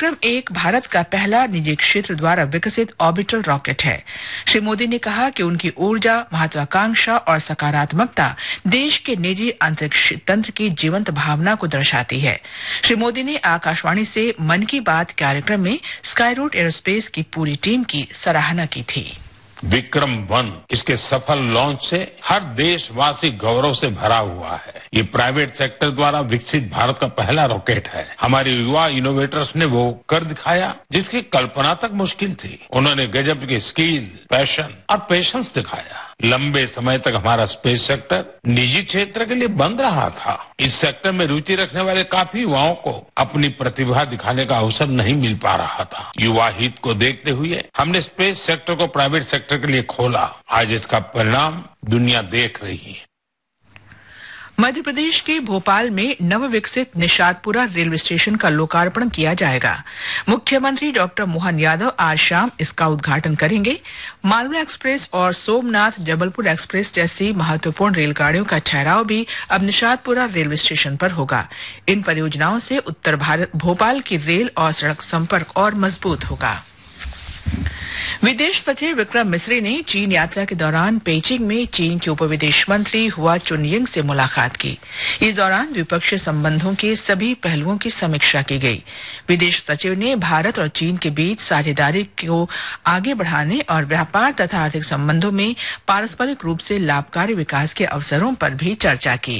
विक्रम एक भारत का पहला निजी क्षेत्र द्वारा विकसित ऑर्बिटल रॉकेट है। श्री मोदी ने कहा कि उनकी ऊर्जा, महत्वाकांक्षा और सकारात्मकता देश के निजी अंतरिक्ष तंत्र की जीवंत भावना को दर्शाती है। श्री मोदी ने आकाशवाणी से मन की बात कार्यक्रम में स्काईरूट एरोस्पेस की पूरी टीम की सराहना की थी। विक्रम 1 इसके सफल लॉन्च से हर देशवासी गौरव से भरा हुआ है। ये प्राइवेट सेक्टर द्वारा विकसित भारत का पहला रॉकेट है। हमारे युवा इनोवेटर्स ने वो कर दिखाया जिसकी कल्पना तक मुश्किल थी। उन्होंने गजब की स्किल, पैशन और पेशेंस दिखाया। लंबे समय तक हमारा स्पेस सेक्टर निजी क्षेत्र के लिए बंद रहा था। इस सेक्टर में रुचि रखने वाले काफी युवाओं को अपनी प्रतिभा दिखाने का अवसर नहीं मिल पा रहा था। युवा हित को देखते हुए हमने स्पेस सेक्टर को प्राइवेट सेक्टर के लिए खोला। आज इसका परिणाम दुनिया देख रही है। मध्य प्रदेश के भोपाल में नवविकसित निषादपुरा रेलवे स्टेशन का लोकार्पण किया जाएगा। मुख्यमंत्री डॉक्टर मोहन यादव आज शाम इसका उद्घाटन करेंगे। मालवा एक्सप्रेस और सोमनाथ जबलपुर एक्सप्रेस जैसी महत्वपूर्ण रेलगाड़ियों का ठहराव भी अब निषादपुरा रेलवे स्टेशन पर होगा। इन परियोजनाओं से उत्तर भारत भोपाल की रेल और सड़क संपर्क और मजबूत होगा। विदेश सचिव विक्रम मिस्री ने चीन यात्रा के दौरान पेइचिंग में चीन के उप विदेश मंत्री हुआ चुनयिंग से मुलाकात की। इस दौरान द्विपक्षीय संबंधों के सभी पहलुओं की समीक्षा की गई। विदेश सचिव ने भारत और चीन के बीच साझेदारी को आगे बढ़ाने और व्यापार तथा आर्थिक संबंधों में पारस्परिक रूप से लाभकारी विकास के अवसरों पर भी चर्चा की।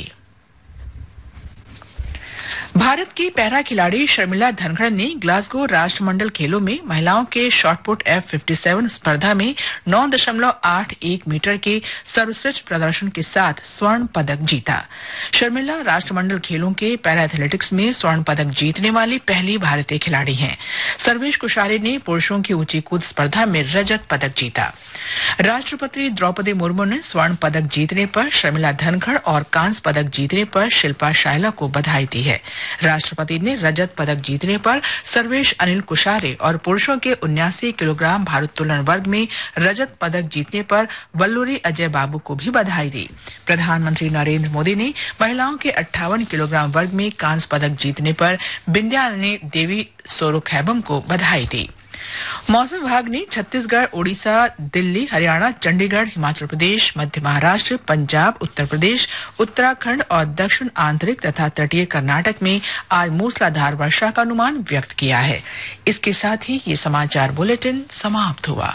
भारत की पैरा खिलाड़ी शर्मिला धनखड़ ने ग्लासगो राष्ट्रमंडल खेलों में महिलाओं के शॉटपुट F57 स्पर्धा में 9.81 मीटर के सर्वश्रेष्ठ प्रदर्शन के साथ स्वर्ण पदक जीता। शर्मिला राष्ट्रमंडल खेलों के पैरा एथलेटिक्स में स्वर्ण पदक जीतने वाली पहली भारतीय खिलाड़ी हैं। सर्वेश कुशारी ने पुरुषों की ऊंची कूद स्पर्धा में रजत पदक जीता। राष्ट्रपति द्रौपदी मुर्मू ने स्वर्ण पदक जीतने पर शर्मिला धनखड़ और कांस्य पदक जीतने पर शिल्पा शायला को बधाई दी है। राष्ट्रपति ने रजत पदक जीतने पर सर्वेश अनिल कुशारे और पुरुषों के 79 किलोग्राम भारोत्तोलन वर्ग में रजत पदक जीतने पर वल्लूरी अजय बाबू को भी बधाई दी। प्रधानमंत्री नरेंद्र मोदी ने महिलाओं के 58 किलोग्राम वर्ग में कांस्य पदक जीतने पर बिंद्यारानी देवी सोरोखैबम को बधाई दी। मौसम विभाग ने छत्तीसगढ़, उड़ीसा, दिल्ली, हरियाणा, चंडीगढ़, हिमाचल प्रदेश, मध्य महाराष्ट्र, पंजाब, उत्तर प्रदेश, उत्तराखंड और दक्षिण आंतरिक तथा तटीय कर्नाटक में आज मूसलाधार वर्षा का अनुमान व्यक्त किया है। इसके साथ ही ये समाचार बुलेटिन समाप्त हुआ।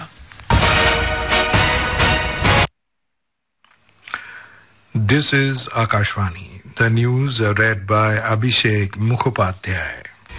This is Akashvani, the news red bye Abhishek Mukhopadhyay.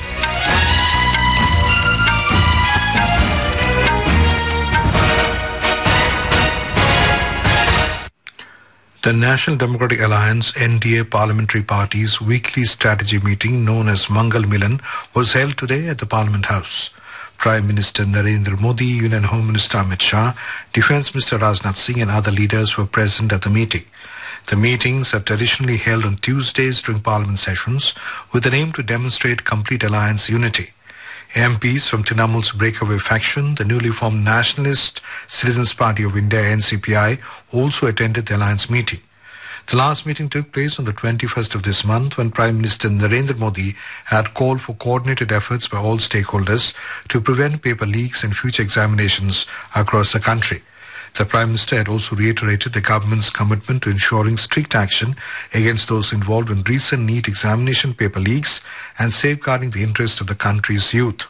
The National Democratic Alliance NDA parliamentary party's weekly strategy meeting known as Mangal Milan was held today at the Parliament House. Prime Minister Narendra Modi, Union Home Minister Amit Shah, Defence Minister Rajnath Singh and other leaders were present at the meeting. The meetings are traditionally held on Tuesdays during Parliament sessions with an aim to demonstrate complete alliance unity. MPs from Trinamool's breakaway faction, the newly formed Nationalist Citizens Party of India (NCPI), also attended the alliance meeting. The last meeting took place on the 21st of this month when Prime Minister Narendra Modi had called for coordinated efforts by all stakeholders to prevent paper leaks and future examinations across the country. The Prime Minister had also reiterated the government's commitment to ensuring strict action against those involved in recent NEET examination paper leaks and safeguarding the interest of the country's youth.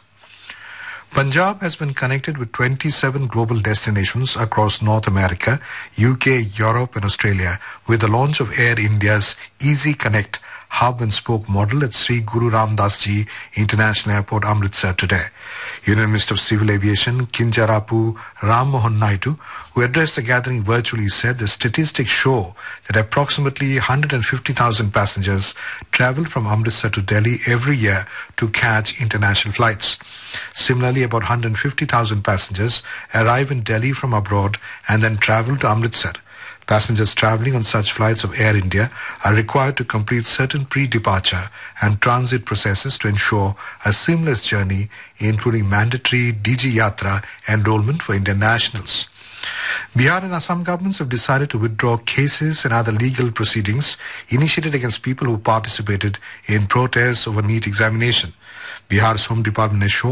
Punjab has been connected with 27 global destinations across North America, UK, Europe and Australia with the launch of Air India's Easy Connect hub and spoke model at Sri Guru Ram Das Ji International Airport, Amritsar today. Union Minister of Civil Aviation Kinjarapu Ram Mohan Naidu, who addressed the gathering virtually, said the statistics show that approximately 150,000 passengers travel from Amritsar to Delhi every year to catch international flights. Similarly, about 150,000 passengers arrive in Delhi from abroad and then travel to Amritsar. Passengers travelling on such flights of Air India are required to complete certain pre-departure and transit processes to ensure a seamless journey, including mandatory DG Yatra enrollment for Indian nationals. Bihar and Assam governments have decided to withdraw cases and other legal proceedings initiated against people who participated in protests over NEET examination. Bihar's Home Department has shown